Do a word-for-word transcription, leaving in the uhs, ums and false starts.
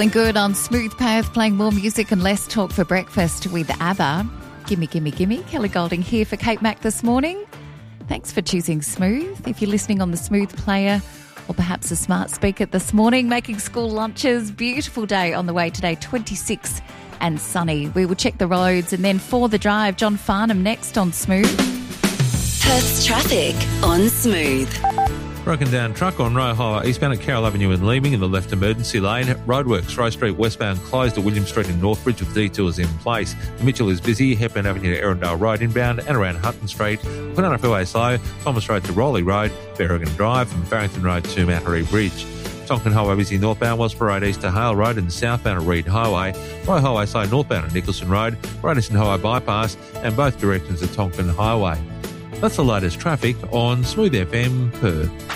Good on Smooth Path, playing more music and less talk for breakfast with ABBA. Gimme, gimme, gimme. Kelly Golding here for Kate Mac this morning. Thanks for choosing Smooth. If you're listening on the Smooth player or perhaps a smart speaker this morning, making school lunches, beautiful day on the way today, twenty-six and sunny. We will check the roads and then for the drive, John Farnham next on Smooth. Perth's traffic on Smooth. Broken down truck on Roe Highway eastbound at Carroll Avenue in Leeming in the left emergency lane. Roadworks, Rowe Street westbound closed to William Street in Northbridge with detours in place. Mitchell is busy. Hepburn Avenue to Erindale Road inbound and around Hutton Street. Quinana Freeway slow. Thomas Road to Rowley Road. Berrigan Drive and Farrington Road to Mattery Bridge. Tonkin Highway busy northbound, Wellsborough Road east to Hale Road and southbound at Reed Highway. Roe Highway slow northbound at Nicholson Road. Radisson Highway bypass and both directions at Tonkin Highway. That's the latest traffic on Smooth F M Perth.